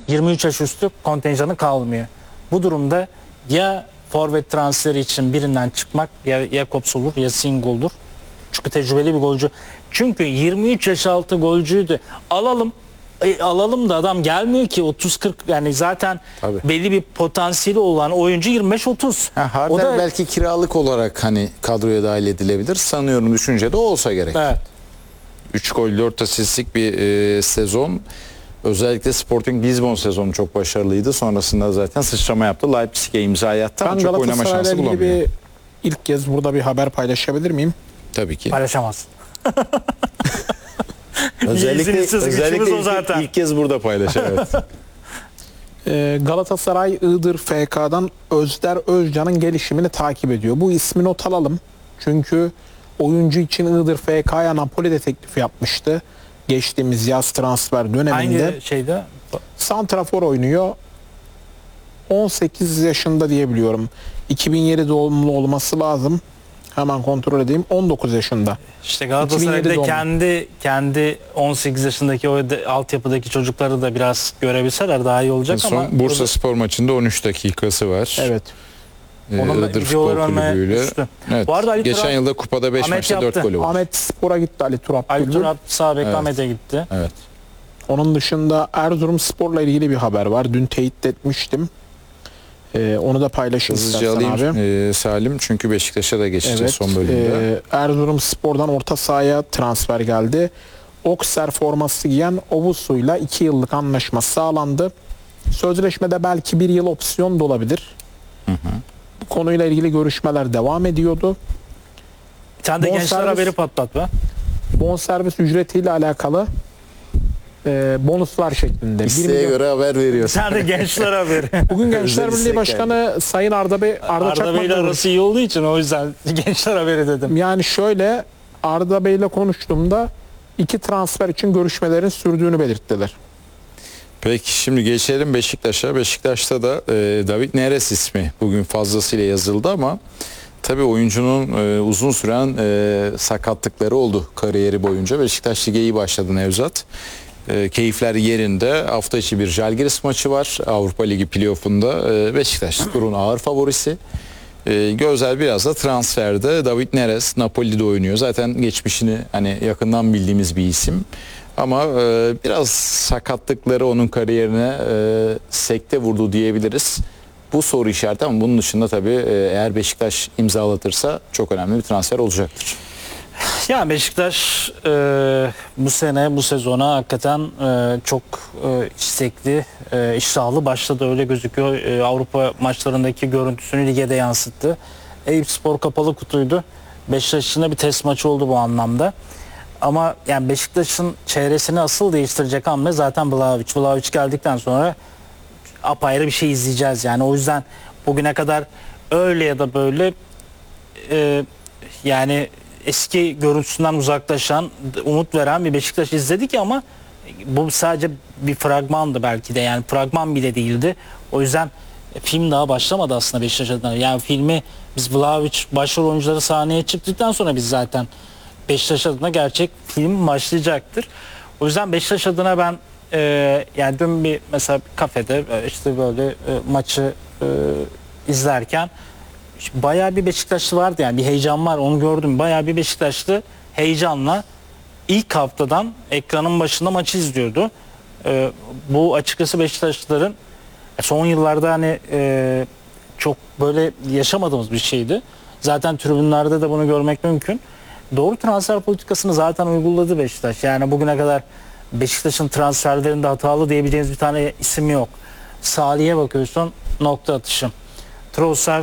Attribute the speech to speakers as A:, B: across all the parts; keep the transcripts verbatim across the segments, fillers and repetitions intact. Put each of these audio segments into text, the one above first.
A: yirmi üç yaş üstü kontenjanı kalmıyor. Bu durumda ya forvet transferi için birinden çıkmak, ya Jakobs olur ya Singh olur. Çünkü tecrübeli bir golcü. Çünkü yirmi üç yaş altı golcüydü. Alalım. E, alalım da adam gelmiyor ki otuz kırk, yani zaten
B: Tabii.
A: belli bir potansiyeli olan oyuncu yirmi beş otuz.
B: Harder
A: O da
B: belki kiralık olarak hani kadroya dahil edilebilir. Sanıyorum düşünce de olsa gerek.
A: evet.
B: üç gol dört asistlik bir e, sezon. Özellikle Sporting Lisbon sezonu çok başarılıydı. Sonrasında zaten sıçrama yaptı. Leipzig'e imza attı ama
C: Ben
B: çok oynama
C: Galatasaray'la
B: şansı
C: ilgili
B: bulamıyor.
C: bir ilk kez burada bir haber paylaşabilir miyim?
B: Tabii ki.
A: Paylaşamaz.
B: Özellikle,
A: İzinsiz gücümüz
B: özellikle
A: o
B: ilk,
A: zaten.
B: ilk kez burada paylaşır. Evet.
C: Ee, Galatasaray Iğdır F K'dan Özder Özcan'ın gelişimini takip ediyor. Bu ismi not alalım. Çünkü oyuncu için Iğdır F K'ya Napoli de teklif yapmıştı. Geçtiğimiz yaz transfer döneminde.
A: Hangi şeyde?
C: Santrafor oynuyor. on sekiz yaşında diye biliyorum. iki bin yedi doğumlu olması lazım. Hemen kontrol edeyim. on dokuz yaşında.
A: İşte
C: iki bin yedi
A: Galatasaray'da
C: doğumlu.
A: kendi kendi on sekiz yaşındaki o de- altyapıdaki çocukları da biraz görebilseler daha iyi olacak
B: Son
A: ama
B: Bursa Spor maçında on üç dakikası var.
C: Evet.
B: Ee,
A: onun da
B: Iğdır
A: videoları
B: Futbol
A: önüme
B: Kulübü'yle.
A: düştü.
B: Evet.
A: Bu arada Ali
B: Geçen
A: Turan-
B: yılda kupada beş
A: Ahmet
B: maçta dört
A: yaptı.
B: golü var.
C: Ahmet Spor'a gitti Ali Turap
A: Ali
C: Bülbül.
A: Turan sağ bek
B: Evet.
A: Ahmet'e gitti.
B: Evet.
C: Onun dışında Erzurum Spor'la ilgili bir haber var. Dün teyit etmiştim. Ee, onu da paylaşayım
B: Hızlıca
C: istersen
B: alayım
C: abi.
B: ee, Salim çünkü Beşiktaş'a da geçeceğiz
C: Evet.
B: son bölümde.
C: e, Erzurum Spor'dan orta sahaya transfer geldi. Okser forması giyen Ovusu'yla iki yıllık anlaşma sağlandı. Sözleşmede belki bir yıl opsiyon da olabilir.
B: Hı hı.
C: Bu konuyla ilgili görüşmeler devam ediyordu.
A: Bir tane de
C: Bonservis-
A: gençler haberi patlat be.
C: Bonservis ücretiyle alakalı e, bonuslar şeklinde. bir
B: İsteğe
C: milyon.
B: göre haber
A: Bir
B: veriyorsun.
A: tane de gençler haberi.
C: Bugün Gençler
B: Özel
C: Birliği
B: istek
C: Başkanı Sayın Arda Bey Arda,
A: Arda
C: Çakmak'la
A: Bey'le
C: konuştum.
A: arası iyi olduğu için o yüzden gençler haberi dedim.
C: Yani şöyle Arda Bey'le konuştuğumda iki transfer için görüşmelerin sürdüğünü belirttiler.
B: Peki şimdi geçelim Beşiktaş'a. Beşiktaş'ta da e, David Neres ismi bugün fazlasıyla yazıldı ama tabii oyuncunun e, uzun süren e, sakatlıkları oldu kariyeri boyunca. Beşiktaş lige iyi başladı Nevzat. E, keyifler yerinde. Hafta içi bir Žalgiris maçı var. Avrupa Ligi playoff'unda e, Beşiktaş Spor'un ağır favorisi. E, gözler biraz da transferde. David Neres Napoli'de oynuyor. Zaten geçmişini hani yakından bildiğimiz bir isim. Ama e, biraz sakatlıkları onun kariyerine e, sekte vurdu diyebiliriz. Bu soru işareti ama bunun dışında tabii e, eğer Beşiktaş imzalatırsa çok önemli bir transfer olacaktır.
A: Ya Beşiktaş e, bu sene bu sezona hakikaten e, çok e, istekli, e, iştahlı başladı, öyle gözüküyor. E, Avrupa maçlarındaki görüntüsünü lige de yansıttı. Eyüpspor kapalı kutuydu. Beşiktaş için de bir test maçı oldu bu anlamda. Ama yani Beşiktaş'ın çevresini asıl değiştirecek hamle zaten Vlahovic. Vlahovic geldikten sonra apayrı bir şey izleyeceğiz yani. O yüzden bugüne kadar öyle ya da böyle e, yani eski görüntüsünden uzaklaşan, umut veren bir Beşiktaş izledik ama bu sadece bir fragmandı belki de, yani fragman bile değildi. O yüzden film daha başlamadı aslında Beşiktaş adına. Yani filmi biz Vlahovic başrol oyuncuları sahneye çıktıktan sonra biz zaten Beşiktaş adına gerçek film başlayacaktır. O yüzden Beşiktaş adına ben e, yani dün bir mesela bir kafede e, işte böyle e, maçı e, izlerken bayağı bir Beşiktaşlı vardı, yani bir heyecan var, onu gördüm. Bayağı bir Beşiktaşlı heyecanla ilk haftadan ekranın başında maçı izliyordu. Ee, bu açıkçası Beşiktaşlıların son yıllarda hani e, çok böyle yaşamadığımız bir şeydi. Zaten tribünlerde de bunu görmek mümkün. Doğru transfer politikasını zaten uyguladı Beşiktaş. Yani bugüne kadar Beşiktaş'ın transferlerinde hatalı diyebileceğiniz bir tane isim yok. Salih'e bakıyorsun, nokta atışı. Trossard,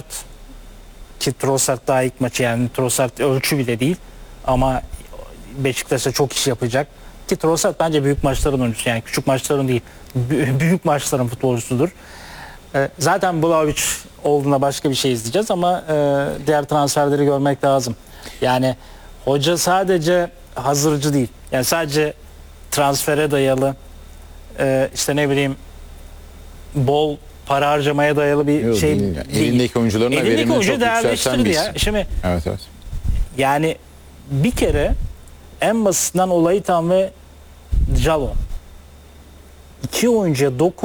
A: ki Trossard daha ilk maçı, yani Trossard ölçü bile değil ama Beşiktaş'a çok iş yapacak. Ki Trossard bence büyük maçların oyuncusu, yani küçük maçların değil, büyük maçların futbolcusudur. Ee, zaten Vlahovic olduğunda başka bir şey izleyeceğiz ama e, diğer transferleri görmek lazım. Yani hoca sadece hazırcı değil, yani sadece transfere dayalı e, işte ne bileyim bol para harcamaya dayalı bir
B: Yok,
A: şey
B: değil yani.
A: değil.
B: Elindeki oyuncuların da
A: Elindeki
B: verimini
A: oyuncu
B: çok yükselten
A: değerleştirdi
B: bir
A: ya.
B: isim.
A: Şimdi
B: Evet evet.
A: yani bir kere en basitinden Olaytan ve Jalon. İki oyuncuya dokun